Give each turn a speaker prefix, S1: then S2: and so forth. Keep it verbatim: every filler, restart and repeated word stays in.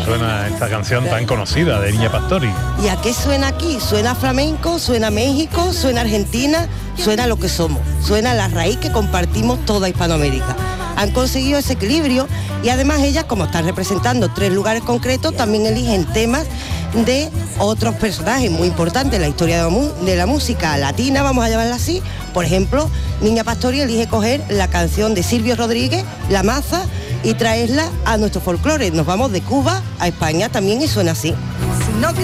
S1: suena esta canción tan conocida de Niña Pastori?
S2: ¿Y a qué suena aquí? Suena flamenco, suena México, suena Argentina, suena lo que somos, suena la raíz que compartimos toda Hispanoamérica. Han conseguido ese equilibrio y además ellas, como están representando tres lugares concretos, también eligen temas de otros personajes muy importantes en la historia de la, mu- de la música latina, vamos a llamarla así. Por ejemplo, Niña Pastori elige coger la canción de Silvio Rodríguez, La Maza, y traerla a nuestro folclore. Nos vamos de Cuba a España también y suena así.
S3: Si no